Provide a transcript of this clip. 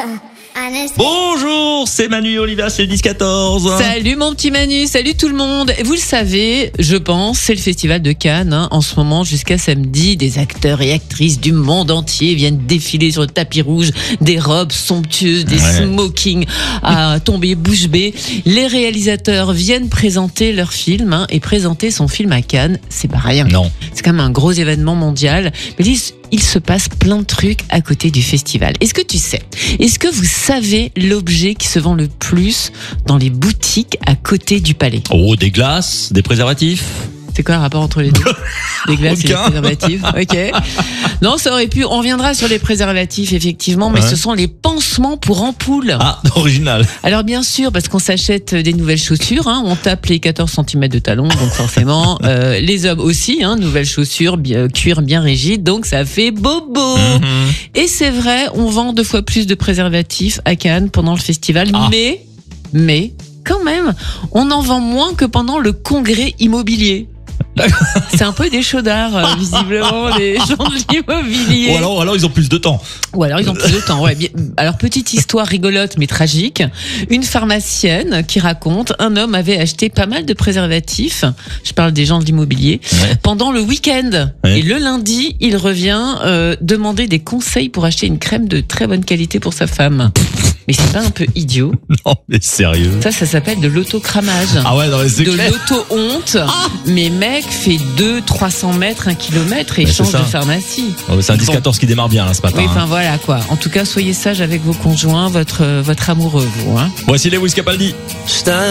Bonjour, c'est Manu et Olivia, c'est le 10-14. Salut mon petit Manu, salut tout le monde. Vous le savez, je pense, c'est le festival de Cannes. En ce moment, jusqu'à samedi, des acteurs et actrices du monde entier viennent défiler sur le tapis rouge, des robes somptueuses, des smokings à tomber bouche bée. Les réalisateurs viennent présenter leur film et présenter son film à Cannes, c'est pas rien. Non. C'est quand même un gros événement mondial. Mais il se passe plein de trucs à côté du festival. Est-ce que vous savez l'objet qui se vend le plus dans les boutiques à côté du palais? Oh, des glaces, des préservatifs. C'est quoi le rapport entre les deux? Des glaces et des préservatifs. Ok. Non, ça aurait pu. On reviendra sur les préservatifs, effectivement, mais ce sont les pansements pour ampoules. Ah, original. Alors, bien sûr, parce qu'on s'achète des nouvelles chaussures, on tape les 14 cm de talons, donc forcément, les hommes aussi, nouvelles chaussures, cuir bien rigide, donc ça fait bobo. Et c'est vrai, on vend 2 fois plus de préservatifs à Cannes pendant le festival, mais, quand même, on en vend moins que pendant le congrès immobilier. C'est un peu des chaudards, visiblement, les gens de l'immobilier. Ou alors ils ont plus de temps. Ouais. Alors, petite histoire rigolote mais tragique. Une pharmacienne qui raconte, un homme avait acheté pas mal de préservatifs, je parle des gens de l'immobilier, pendant le week-end. Et le lundi, il revient demander des conseils pour acheter une crème de très bonne qualité pour sa femme. Mais c'est pas un peu idiot? Non, mais sérieux. Ça s'appelle de l'autocramage. Ah ouais, non, mais c'est clair. De l'auto-honte. Mais mec fait 200-300 mètres, 1 kilomètre et change de pharmacie. Oh, c'est un 10-14 qui démarre bien, là, ce matin. Oui, enfin voilà, quoi. En tout cas, soyez sages avec vos conjoints, votre amoureux, vous, Voici Lewis Capaldi.